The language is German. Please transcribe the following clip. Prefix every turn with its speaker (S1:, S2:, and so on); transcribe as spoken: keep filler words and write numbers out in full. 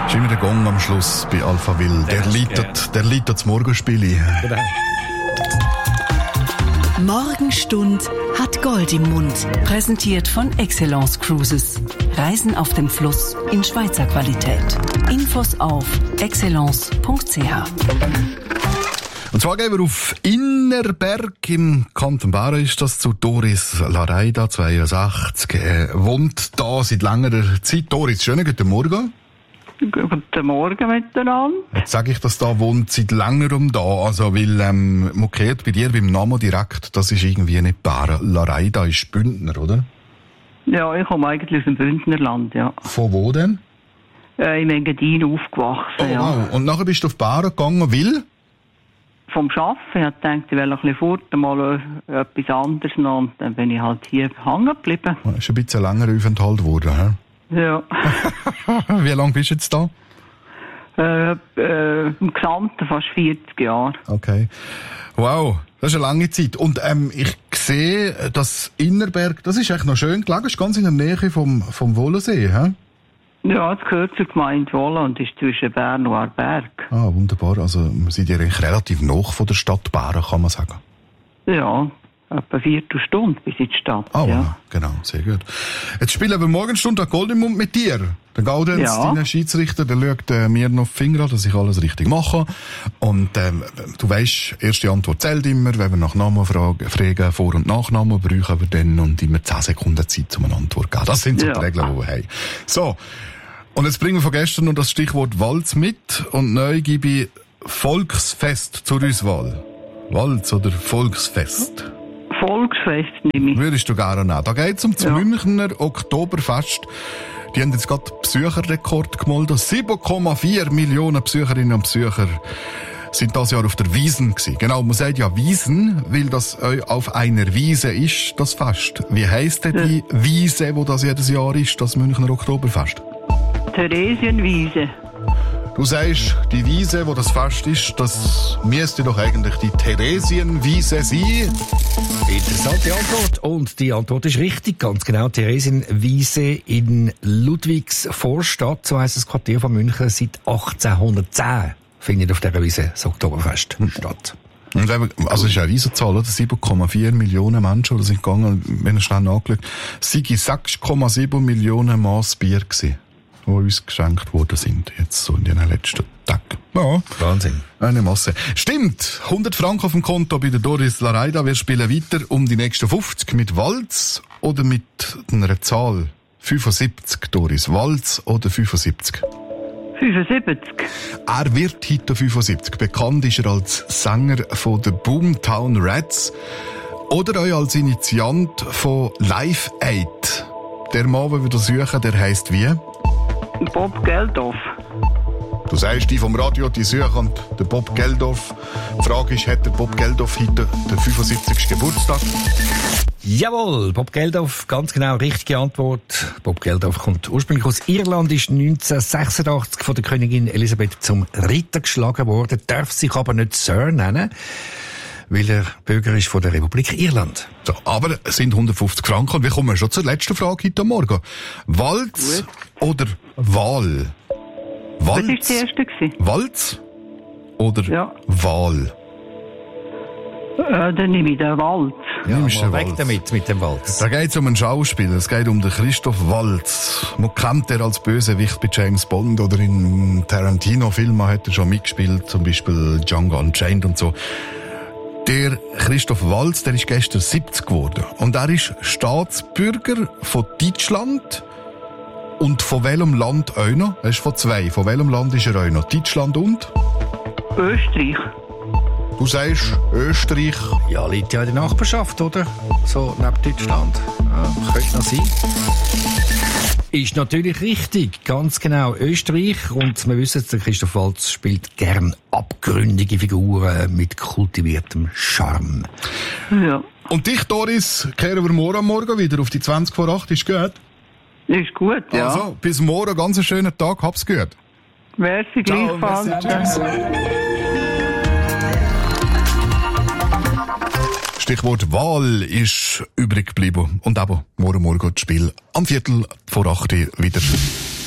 S1: Ist immer der Gong am Schluss bei Alphaville. Der leitet, der leitet das Morgenspiel.
S2: Genau.
S3: Morgenstund hat Gold im Mund. Präsentiert von Excellence Cruises. Reisen auf dem Fluss in Schweizer Qualität. Infos auf excellence punkt c h.
S1: Und zwar gehen wir auf Innerberg im Kanton Bern, ist das, zu Doris Lareida, zweiundsechzig, äh, wohnt da seit längerer Zeit. Doris, schönen guten Morgen.
S4: Guten Morgen miteinander.
S1: Jetzt sage ich, dass da wohnt seit längerem da, also weil ähm, man kennt bei dir beim Namen direkt, das ist irgendwie nicht Bären. Lareida ist Bündner, oder?
S4: Ja, ich komme eigentlich aus dem Bündnerland, ja.
S1: Von wo denn?
S4: Äh, im Engadin aufgewachsen,
S1: Oh,
S4: ja.
S1: wow. Und nachher bist du auf Bären gegangen, weil?
S4: Vom Arbeiten, ich habe gedacht, ich will ein bisschen fort, mal äh, etwas anderes noch, und dann bin ich halt hier hängen geblieben.
S1: Das ist ein bisschen länger Aufenthalt geworden, hä?
S4: Ja.
S1: Wie lange bist du jetzt da?
S4: Äh, äh, im Gesamten fast vierzig Jahre.
S1: Okay. Wow, das ist eine lange Zeit. Und ähm, ich sehe, dass Innerberg, das ist echt noch schön gelegen, ist ganz in der Nähe vom, vom Wohlensee, hä?
S4: Ja, es gehört zur Gemeinde Wohlen und ist zwischen Bern und Aarberg.
S1: Ah, wunderbar. Also, wir sind ja eigentlich relativ nah von der Stadt Bären, kann man sagen.
S4: Ja, etwa eine Viertelstunde bis in die Stadt.
S1: Ah,
S4: ja.
S1: ja, genau, sehr gut. Jetzt spielen wir Morgenstunde Gold im Mund mit dir. Der Gaudenz,
S4: Ja.
S1: dein Schiedsrichter, der schaut äh, mir noch die Finger an, dass ich alles richtig mache. Und ähm, du weisst, erste Antwort zählt immer. Wenn wir nach Namen fragen, fragen Vor- und Nachnamen, brauchen wir dann und immer zehn Sekunden Zeit, um eine Antwort zu geben. Das sind so
S4: Ja.
S1: die Regeln, die wir haben. So, und jetzt bringen wir von gestern noch das Stichwort Walz mit. Und neu gebe ich Volksfest zur Auswahl. Walz oder Volksfest?
S4: Volksfest nehme ich.
S1: Würdest du gerne nehmen. Da geht es um das
S4: Ja.
S1: Münchner Oktoberfest. Die haben jetzt gerade Besucherrekord gemeldet. sieben Komma vier Millionen Besucherinnen und Besucher sind das Jahr auf der Wiesn gewesen. Genau, man sagt ja Wiesn, weil das auf einer Wiese ist, das Fest. Wie heisst denn die Wiese, wo das jedes Jahr ist, das Münchner Oktoberfest?
S4: Theresienwiese.
S1: Du sagst, die Wiese, wo das Fest ist, das müsste doch eigentlich die Theresienwiese sein.
S2: Interessante Antwort. Und die Antwort ist richtig, ganz genau. Theresienwiese in Ludwigsvorstadt, so heisst das Quartier von München, seit achtzehnhundertzehn findet auf dieser Wiese das Oktoberfest statt.
S1: Und eben, also es ist eine Riesenzahl, oder? sieben Komma vier Millionen Menschen, die sind gegangen, wenn ihr schnell nachgeschaut, sei sechs Komma sieben Millionen Maß Bier gewesen, die uns geschenkt worden sind, jetzt so in den letzten Tagen. Ja.
S2: Wahnsinn.
S1: Eine Masse. Stimmt, hundert Franken auf dem Konto bei der Doris Lareida. Wir spielen weiter um die nächsten fünfzig mit Walz oder mit einer Zahl. fünfundsiebzig, Doris. Walz oder fünfundsiebzig?
S4: fünfundsiebzig.
S1: Er wird heute fünfundsiebzig. Bekannt ist er als Sänger von den Boomtown Rats oder auch als Initiant von Live Aid. Der Mann, den wir da suchen, der heisst wie?
S4: Bob Geldof.
S1: Du sagst, die vom Radio, die suchen den Bob Geldof. Die Frage ist, hat der Bob Geldof heute den fünfundsiebzigsten Geburtstag?
S2: Jawohl, Bob Geldof, ganz genau, richtige Antwort. Bob Geldof kommt ursprünglich aus Irland, ist neunzehnhundertsechsundachtzig von der Königin Elisabeth zum Ritter geschlagen worden, darf sich aber nicht Sir nennen, weil er Bürger ist von der Republik Irland.
S1: So, aber es sind hundertfünfzig Franken. Und wir kommen schon zur letzten Frage heute Morgen. Walz oder Wahl? Walz,
S4: Was war die erste gewesen?
S1: Walz oder
S4: Ja.
S1: Wahl?
S4: Äh, dann nehme ich den Wald.
S2: Ja,
S1: Nimmst
S2: mal
S1: den
S2: weg
S1: Walz.
S2: damit, mit dem Walz.
S1: Da geht es um einen Schauspieler. Es geht um den Christoph Waltz. Man kennt er als Bösewicht bei James Bond oder in Tarantino-Filmen hat er schon mitgespielt, zum Beispiel Django Unchained und so. Der Christoph Waltz, der ist gestern siebzig geworden. Und er ist Staatsbürger von Deutschland und von welchem Land auch noch? Er ist von zwei. Von welchem Land ist er auch noch? Deutschland und?
S4: Österreich.
S1: Du sagst Österreich.
S2: Ja, liegt ja in der Nachbarschaft, oder? So, neben Deutschland. Ja, könnte noch sein. Ist natürlich richtig, ganz genau. Österreich. Und wir wissen, der Christoph Waltz spielt gern abgründige Figuren mit kultiviertem Charme.
S4: Ja.
S1: Und dich, Doris, kehren wir morgen Morgen wieder auf die zwanzig vor acht. Ist gut?
S4: Ist gut, ja.
S1: Also, bis morgen, ganz einen schönen Tag. Hab's gut.
S4: Merci,
S1: Ciao,
S4: gleichfalls.
S1: merci, tschüss. Stichwort Wahl ist übrig geblieben. Und eben morgen Morgen das Spiel am Viertel vor acht wieder.